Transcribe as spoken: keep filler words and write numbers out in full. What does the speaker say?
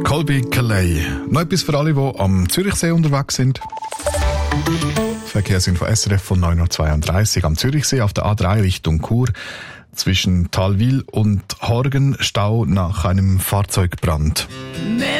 Colby Calais. Noch etwas für alle, die am Zürichsee unterwegs sind. Verkehrsinfo S R F von neun Uhr zweiunddreißig am Zürichsee auf der A drei Richtung Chur. Zwischen Talwil und Horgen Stau nach einem Fahrzeugbrand.